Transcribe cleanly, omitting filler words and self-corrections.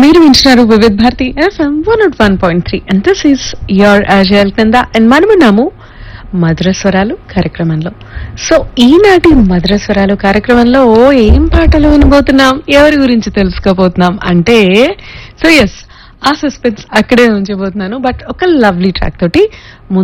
మీరు వింటున్నారు Vividh Bharati FM 101.3 and this is your అజయల్ కింద అండ్ మనమున్నాము మధురస్వరాలు కార్యక్రమంలో. సో ఈనాటి మధురస్వరాలు కార్యక్రమంలో ఏం పాటలు వినబోతున్నాం, ఎవరి గురించి తెలుసుకోబోతున్నాం అంటే, సో ఎస్, ఆ సస్పెన్స్ అక్కడే ఉంచబోతున్నాను. బట్ ఒక లవ్లీ ట్రాక్ తోటి